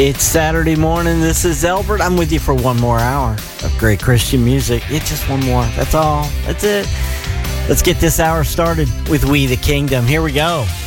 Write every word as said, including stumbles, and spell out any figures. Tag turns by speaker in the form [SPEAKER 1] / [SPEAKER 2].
[SPEAKER 1] It's Saturday morning. This is Albert. I'm with you for one more hour of great Christian music. It's just one more. That's all. That's it. Let's get this hour started with We the Kingdom. Here we go.